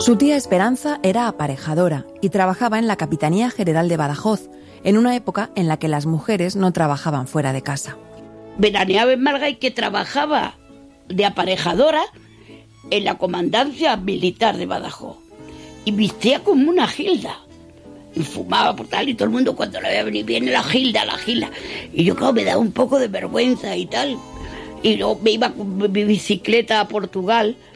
Su tía Esperanza era aparejadora y trabajaba en la Capitanía General de Badajoz, en una época en la que las mujeres no trabajaban fuera de casa. Veraneaba en Málaga y que trabajaba de aparejadora en la Comandancia Militar de Badajoz. Y vestía como una Gilda. Y fumaba por tal, y todo el mundo cuando la veía venir, viene la Gilda, la Gilda. Y yo, claro, me daba un poco de vergüenza y tal. Y luego me iba con mi bicicleta a Portugal